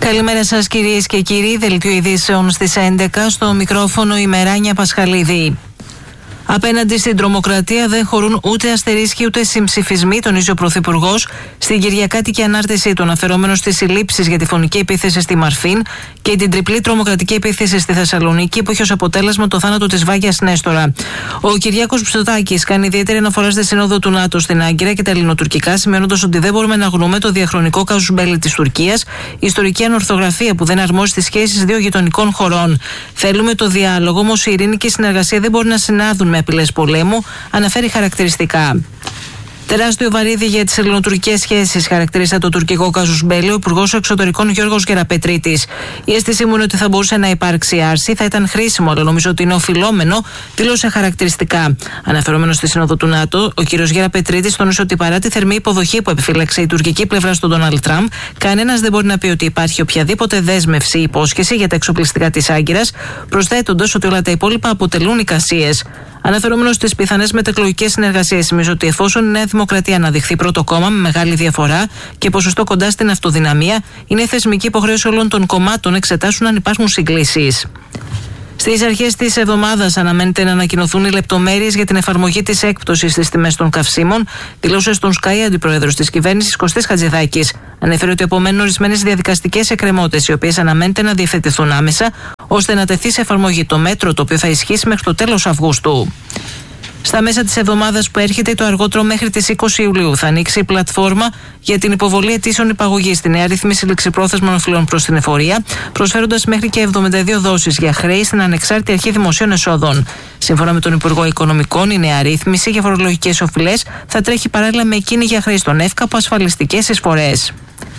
Καλημέρα σας κυρίες και κύριοι, δελτίο ειδήσεων στις 11, στο μικρόφωνο η Μεράνια Πασχαλίδη. Απέναντι στην τρομοκρατία δεν χωρούν ούτε αστερίσκοι ούτε συμψηφισμοί, τονίζει ο Πρωθυπουργός στην κυριακάτικη ανάρτησή του, αναφερόμενος στις συλλήψεις για τη φωνική επίθεση στη Μαρφίν και την τριπλή τρομοκρατική επίθεση στη Θεσσαλονίκη, που είχε ως αποτέλεσμα το θάνατο της Βάγιας Νέστορα. Ο Κυριάκος Μητσοτάκης κάνει ιδιαίτερη αναφορά στη Σύνοδο του ΝΑΤΟ στην Άγκυρα και τα ελληνοτουρκικά, σημειώνοντας ότι δεν μπορούμε να αγνοούμε το διαχρονικό κάζους μπέλι της Τουρκίας, ιστορική ανορθογραφία που δεν αρμόζει στις σχέσεις δύο γειτονικών χωρών. Θέλουμε το διάλογο, όμως η ειρήνη και η συνεργασία δεν μπορεί να συνάδουν με απειλές πολέμου, αναφέρει χαρακτηριστικά. Τεράστιο βαρύδι για τις ελληνοτουρκικές σχέσεις, χαρακτήρισε το τουρκικό κάζους μπέλι ο Υπουργός Εξωτερικών Γιώργος Γεραπετρίτης. Η αίσθησή μου είναι ότι θα μπορούσε να υπάρξει άρση, θα ήταν χρήσιμο, αλλά νομίζω ότι είναι οφειλόμενο, δήλωσε χαρακτηριστικά. Αναφερόμενος στη Σύνοδο του ΝΑΤΟ, ο κ. Γεραπετρίτης τόνισε ότι παρά τη θερμή υποδοχή που επιφύλαξε η τουρκική πλευρά στον Ντόναλντ Τραμπ, κανένας δεν μπορεί να πει ότι υπάρχει οποιαδήποτε δέσμευση ή υπόσχεση για τα εξοπλιστικά της Άγκυρας, προσθέτοντας ότι όλα τα υπόλοιπα αποτελούν εικασίες. Αναφερόμενος στις πιθανές μετεκλογικές συνεργασίες, θυμίζω ότι εφόσον η Νέα Δημοκρατία αναδειχθεί πρώτο κόμμα με μεγάλη διαφορά και ποσοστό κοντά στην αυτοδυναμία, είναι θεσμική υποχρέωση όλων των κομμάτων να εξετάσουν αν υπάρχουν συγκλήσεις. Στις αρχές της εβδομάδας αναμένεται να ανακοινωθούν οι λεπτομέρειες για την εφαρμογή της έκπτωσης στις τιμές των καυσίμων, δήλωσε στον Sky αντιπρόεδρος της κυβέρνησης Κωστής Χατζηδάκης. Ανέφερε ότι απομένουν ορισμένες διαδικαστικές εκκρεμότητες, οι οποίες αναμένεται να διευθετηθούν άμεσα, ώστε να τεθεί σε εφαρμογή το μέτρο, το οποίο θα ισχύσει μέχρι το τέλος Αυγούστου. Στα μέσα της εβδομάδας που έρχεται, το αργότερο μέχρι τις 20 Ιουλίου, θα ανοίξει η πλατφόρμα για την υποβολή αιτήσεων υπαγωγής στη νέα ρύθμιση ληξιπρόθεσμων οφειλών προς την εφορία, προσφέροντας μέχρι και 72 δόσεις για χρέη στην Ανεξάρτητη Αρχή Δημοσίων Εσόδων. Σύμφωνα με τον Υπουργό Οικονομικών, η νέα ρύθμιση για φορολογικές οφειλές θα τρέχει παράλληλα με εκείνη για χρέη στον ΕΦΚΑ από ασφαλιστικές εισφορές.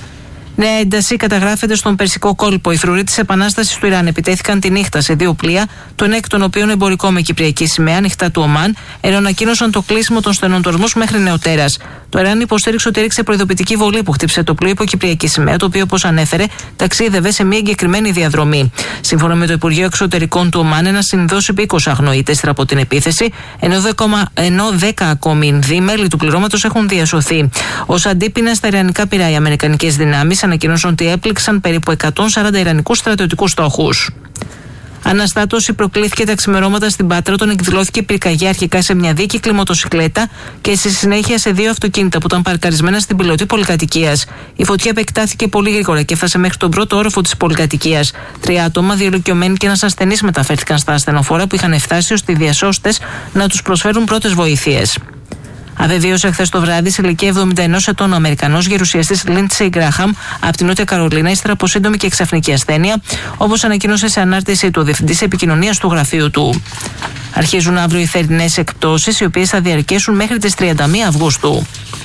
Νέα ένταση καταγράφεται στον Περσικό κόλπο. Οι φρουροί της Επανάστασης του Ιράν επιτέθηκαν τη νύχτα σε δύο πλοία, το ένα εκ των οποίων εμπορικό με κυπριακή σημαία, νυχτά του Ομάν, ενώ ανακοίνωσαν το κλείσιμο των στενών τορμούς μέχρι νεοτέρας. Το Ιράν υποστήριξε ότι έριξε προειδοποιητική βολή που χτύπησε το πλοίο υπό κυπριακή σημαία, το οποίο, όπως ανέφερε, ταξίδευε σε μια εγκεκριμένη διαδρομή. Σύμφωνα με το Υπουργείο Εξωτερικών του Ομάν, ένας συνδός υπήκος αγνοείται ύστερα από την επίθεση, ενώ 10 ακόμη Ινδοί μέλη του πληρώματος έχουν διασωθεί. Ως αντίπεινα στα ιρανικά πυρά, οι αμερικανικές δυνάμεις ανακοίνωσαν ότι έπληξαν περίπου 140 ιρανικούς στρατιωτικούς στόχους. Αναστάτωση προκλήθηκε τα ξημερώματα στην Πάτρα όταν εκδηλώθηκε πυρκαγιά αρχικά σε μια δίκυκλη μοτοσικλέτα και στη συνέχεια σε δύο αυτοκίνητα που ήταν παρκαρισμένα στην πιλωτή πολυκατοικίας. Η φωτιά επεκτάθηκε πολύ γρήγορα και έφτασε μέχρι τον πρώτο όροφο της πολυκατοικίας. 3 άτομα, 2 ηλικιωμένοι και ένας ασθενής, μεταφέρθηκαν στα ασθενοφόρα που είχαν φτάσει ώστε οι διασώστες να τους προσφέρουν πρώτες βοήθειες. Αβεβαίωσε χθες το βράδυ σε ηλικία 71 ετών ο Αμερικανός γερουσιαστής Lindsey Graham από την Νότια Καρολίνα, ύστερα από σύντομη και ξαφνική ασθένεια, όπως ανακοίνωσε σε ανάρτησή του ο Διευθυντής Επικοινωνίας του γραφείου του. Αρχίζουν αύριο οι θερινές εκπτώσεις, οι οποίες θα διαρκέσουν μέχρι τις 31 Αυγούστου.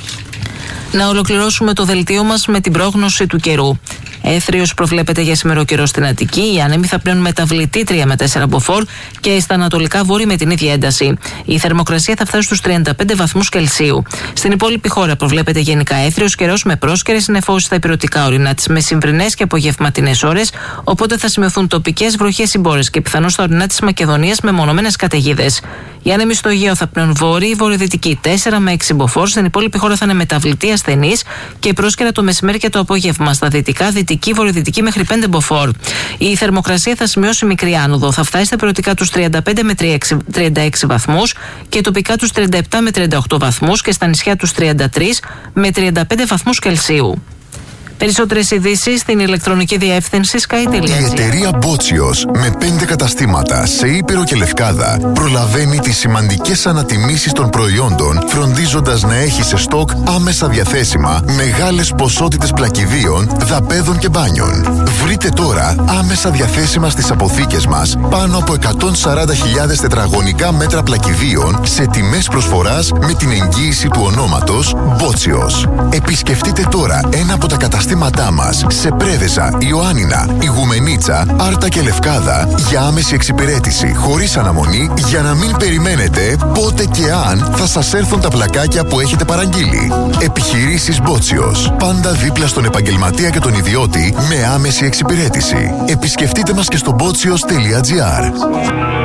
Να ολοκληρώσουμε το δελτίο μας με την πρόγνωση του καιρού. Έθριος προβλέπεται για σημερινό καιρό στην Αττική. Οι άνεμοι θα πλέουν μεταβλητή 3 με 4 μποφόρ και στα ανατολικά βόρεια με την ίδια ένταση. Η θερμοκρασία θα φτάσει στους 35 βαθμούς Κελσίου. Στην υπόλοιπη χώρα προβλέπεται γενικά έθριος καιρός με πρόσκαιρες νεφώσεις στα ηπειρωτικά ορεινά της μεσημβρινές και απογευματινές ώρες, οπότε θα σημειωθούν τοπικές βροχές συμπόρες και πιθανώς στα ορεινά της Μακεδονίας με μονομένες καταιγίδες. Οι άνεμοι στο Αιγαίο θα πνέουν βόρειοι, βορειοδυτικοί 4 με 6 μποφόρ. Στην υπόλοιπη χώρα θα είναι μεταβλητή ασθενής και πρόσκαιρα το μεσημέρι και το απόγευμα. Στα δυτικά, δυτική, βορειοδυτική μέχρι 5 μποφόρ. Η θερμοκρασία θα σημειώσει μικρή άνοδο. Θα φτάσει στα ηπειρωτικά τους 35 με 36 βαθμούς και τοπικά τους 37 με 38 βαθμούς και στα νησιά τους 33 με 35 βαθμούς Κελσίου. Περισσότερες ειδήσεις στην ηλεκτρονική διεύθυνση sky.gr. Η εταιρεία Μπότσιος με 5 καταστήματα σε Ήπειρο και Λευκάδα προλαβαίνει τις σημαντικές ανατιμήσεις των προϊόντων, φροντίζοντας να έχει σε στόκ άμεσα διαθέσιμα μεγάλες ποσότητες πλακιδίων, δαπέδων και μπάνιων. Βρείτε τώρα άμεσα διαθέσιμα στις αποθήκες μας πάνω από 140.000 τετραγωνικά μέτρα πλακιδίων σε τιμές προσφοράς με την εγγύηση του ονόματος Μπότσιος. Επισκεφτείτε τώρα ένα από τα καταστήματα μας σε Πρέβεζα, Ιωάννινα, Ιγουμενίτσα, Άρτα και Λευκάδα για άμεση εξυπηρέτηση χωρίς αναμονή, για να μην περιμένετε πότε και αν θα σας έρθουν τα πλακάκια που έχετε παραγγείλει. Επιχειρήσεις Μπότσιος. Πάντα δίπλα στον επαγγελματία και τον ιδιώτη με άμεση εξυπηρέτηση. Επισκεφτείτε μας και στο botsios.gr.